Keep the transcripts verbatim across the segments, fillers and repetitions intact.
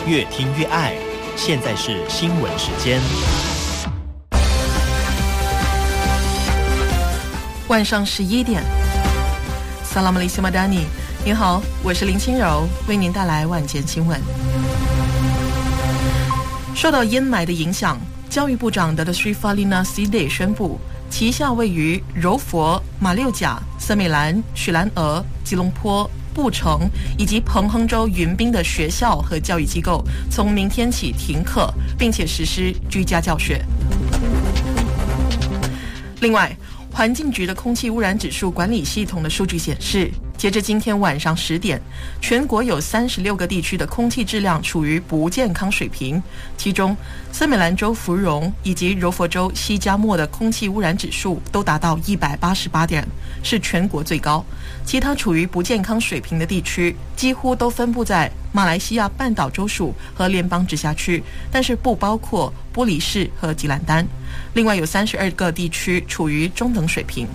越听越爱。现在是新闻时间。 晚上十一点。Salam alaikum madani， 您好，我是林清柔，为您带来晚间新闻。受到烟霾的影响，教育部长 Datuk Seri Fadlina Siddiq 宣布，旗下位于柔佛、马六甲、森美兰、许兰莪、吉隆坡、布城以及彭亨州云滨的学校和教育机构，从明天起停课，并且实施居家教学。另外，环境局的空气污染指数管理系统的数据显示，截至今天晚上十点，全国有三十六个地区的空气质量处于不健康水平，其中森美兰州芙蓉以及柔佛州西加莫的空气污染指数都达到一百八十八点，是全国最高。其他处于不健康水平的地区几乎都分布在马来西亚半岛州属和联邦直辖区，但是不包括玻璃市和吉兰丹。另外有三十二个地区处于中等水平。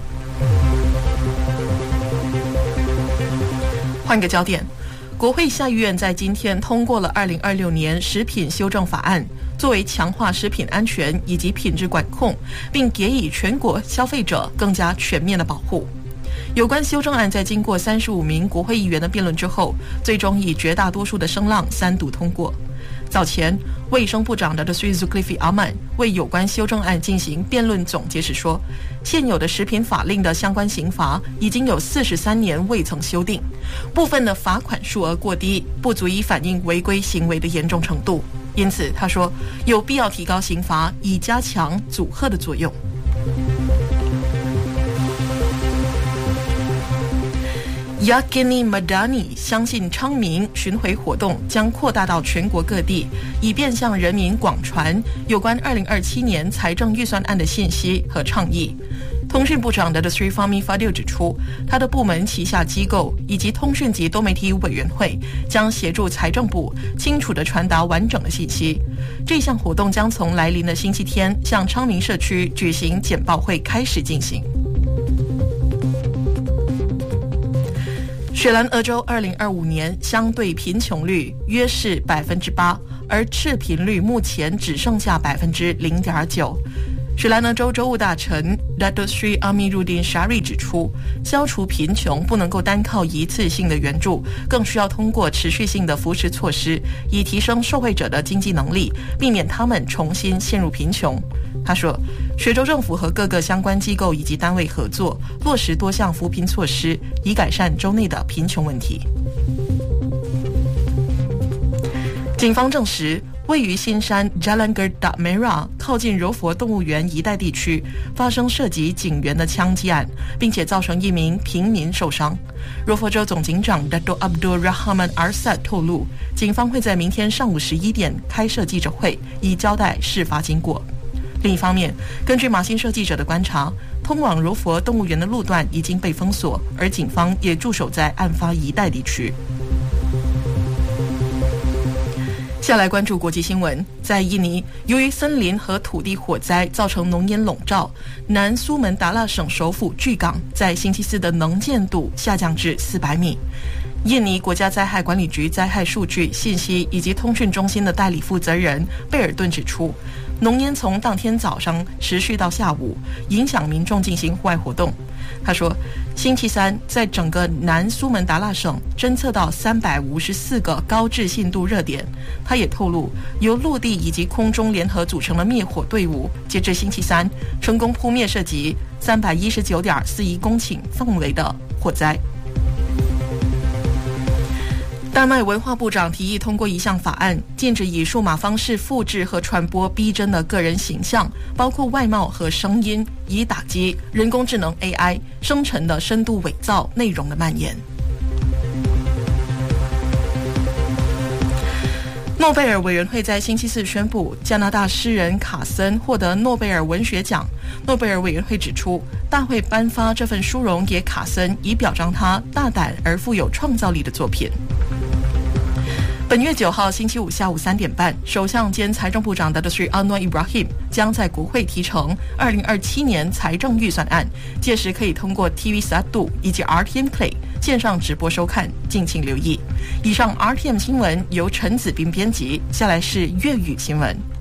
换个焦点，国会下议院在今天通过了二零二六年食品修正法案，作为强化食品安全以及品质管控，并给予全国消费者更加全面的保护。有关修正案在经过三十五名国会议员的辩论之后，最终以绝大多数的声浪三读通过。早前，卫生部长 Datuk Seri Zulkifli Ahmad 为有关修正案进行辩论总结时说，现有的食品法令的相关刑罚已经有四十三年未曾修订，部分的罚款数额过低，不足以反映违规行为的严重程度。因此，他说有必要提高刑罚，以加强阻吓的作用。Yakini Madani 相信昌明巡回活动将扩大到全国各地，以便向人民广传有关二零二七年财政预算案的信息和倡议。通讯部长 Datuk Seri Fahmi Fadil 指出，他的部门旗下机构以及通讯及多媒体委员会将协助财政部清楚地传达完整的信息。这项活动将从来临的星期天向昌明社区举行简报会开始进行。雪兰莪州二零二五年相对贫穷率约是百分之八，而赤贫率目前只剩下百分之零点九。雪兰莪州州务大臣 Datuk Seri Amiruddin Syari 指出，消除贫穷不能够单靠一次性的援助，更需要通过持续性的扶持措施，以提升受惠者的经济能力，避免他们重新陷入贫穷。他说，雪州政府和各个相关机构以及单位合作，落实多项扶贫措施，以改善州内的贫穷问题。警方证实，位于新山 Jalan Gerdak Merah 靠近柔佛动物园一带地区发生涉及警员的枪击案，并且造成一名平民受伤。柔佛州总警长 Dato' Abdul Rahman Arsad 透露，警方会在明天上午十一点开设记者会，以交代事发经过。另一方面，根据马新社记者的观察，通往柔佛动物园的路段已经被封锁，而警方也驻守在案发一带地区。下来关注国际新闻，在印尼，由于森林和土地火灾造成浓烟笼罩，南苏门答腊省首府巨港在星期四的能见度下降至四百米。印尼国家灾害管理局灾害数据、信息以及通讯中心的代理负责人贝尔顿指出，浓烟从当天早上持续到下午，影响民众进行户外活动。他说，星期三在整个南苏门答腊省侦测到三百五十四个高置信度热点。他也透露，由陆地以及空中联合组成的灭火队伍，截至星期三成功扑灭涉及三百一十九点四一公顷范围的火灾。丹麦文化部长提议通过一项法案，禁止以数码方式复制和传播逼真的个人形象，包括外貌和声音，以打击人工智能 A I 生成的深度伪造内容的蔓延。诺贝尔委员会在星期四宣布，加拿大诗人卡森获得诺贝尔文学奖。诺贝尔委员会指出，大会颁发这份殊荣给卡森，以表彰他大胆而富有创造力的作品。 本月九号星期五下午三点半，首相兼财政部长 Datuk Seri Anwar Ibrahim 将在国会提呈二零二七年财政预算案，届时可以通过 T V 三以及 R T M Play 线上直播收看，敬请留意。以上 R T M 新闻由陈子斌编辑，下来是粤语新闻。